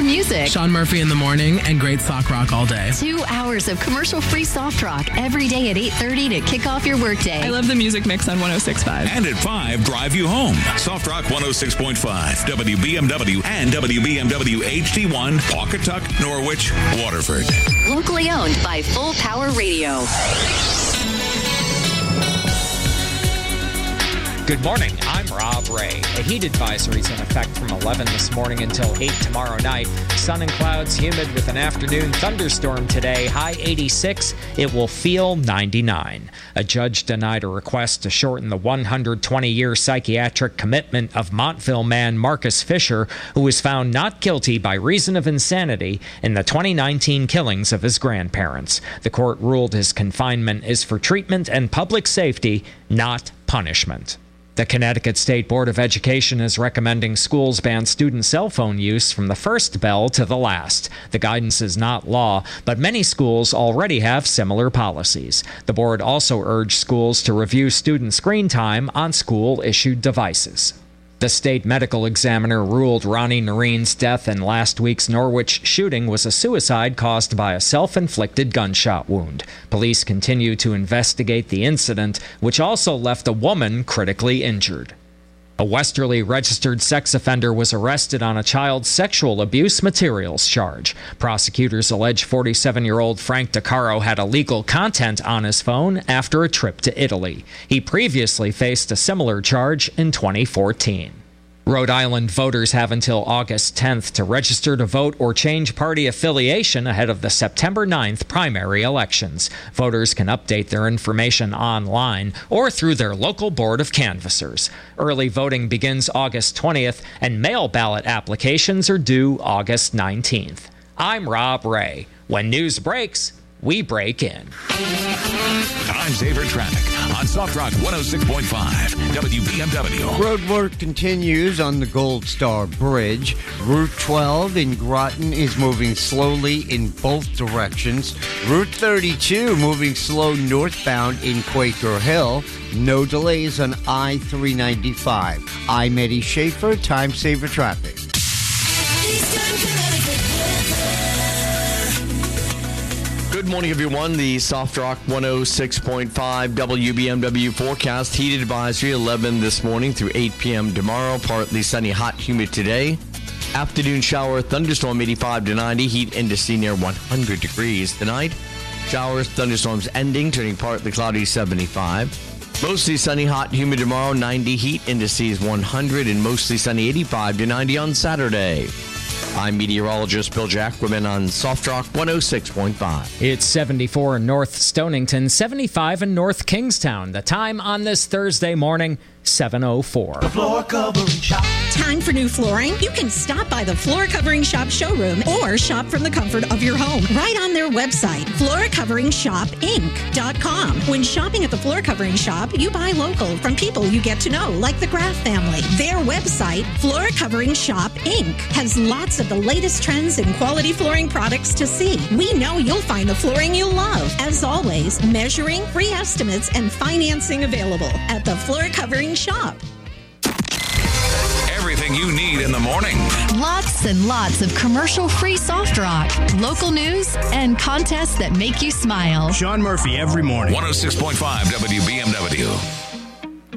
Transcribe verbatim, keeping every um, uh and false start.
music. Sean Murphy in the morning and great sock rock all day. Two hours of commercial-free soft rock every day at eight thirty to kick off your workday. I love the music mix on one oh six point five. And at five, drive you home. Soft Rock one oh six point five, W B M W and W B M W H D one, Pawcatuck, Norwich, Waterford. Locally owned by Full Power Radio. Good morning, I'm Rob Ray. A heat advisory is in effect from eleven this morning until eight tomorrow night. Sun and clouds, humid with an afternoon thunderstorm today. High eighty-six. It will feel ninety-nine. A judge denied a request to shorten the one hundred twenty year psychiatric commitment of Montville man Marcus Fisher, who was found not guilty by reason of insanity in the twenty nineteen killings of his grandparents. The court ruled his confinement is for treatment and public safety, not punishment. The Connecticut State Board of Education is recommending schools ban student cell phone use from the first bell to the last. The guidance is not law, but many schools already have similar policies. The board also urged schools to review student screen time on school-issued devices. The state medical examiner ruled Ronnie Noreen's death in last week's Norwich shooting was a suicide caused by a self-inflicted gunshot wound. Police continue to investigate the incident, which also left a woman critically injured. A Westerly registered sex offender was arrested on a child sexual abuse materials charge. Prosecutors allege forty-seven-year-old Frank DeCaro had illegal content on his phone after a trip to Italy. He previously faced a similar charge in twenty fourteen. Rhode Island voters have until August tenth to register to vote or change party affiliation ahead of the September ninth primary elections. Voters can update their information online or through their local board of canvassers. Early voting begins August twentieth, and mail ballot applications are due August nineteenth. I'm Rob Ray. When news breaks, we break in. Time saver traffic on Soft Rock one oh six point five, W B M W. Road work continues on the Gold Star Bridge. Route twelve in Groton is moving slowly in both directions. Route thirty-two moving slow northbound in Quaker Hill. No delays on I three ninety-five. I'm Eddie Schaefer, Time Saver Traffic. Good morning, everyone. The Soft Rock one oh six point five W B M W forecast. Heat advisory eleven this morning through eight p.m. tomorrow. Partly sunny, hot, humid today. Afternoon shower, thunderstorm eighty-five to ninety. Heat index near one hundred degrees tonight. Showers, thunderstorms ending, turning partly cloudy seventy-five. Mostly sunny, hot, humid tomorrow. ninety. Heat indices one hundred and mostly sunny eighty-five to ninety on Saturday. I'm meteorologist Bill Jacquemin on Soft Rock one oh six point five. It's seventy-four in North Stonington, seventy-five in North Kingstown. The time on this Thursday morning, seven oh four. The Floor Covering Shop. Time for new flooring? You can stop by the Floor Covering Shop showroom or shop from the comfort of your home right on their website, floor covering shop inc dot com. When shopping at the Floor Covering Shop, you buy local from people you get to know, like the Graff family. Their website, Floor Covering Shop Incorporated, has lots of the latest trends and quality flooring products to see. We know you'll find the flooring you love. As always, measuring, free estimates, and financing available at the Floor Covering Shop. Everything you need in the morning. Lots and lots of commercial-free soft rock, local news, and contests that make you smile. Sean Murphy every morning. one oh six point five W B M W.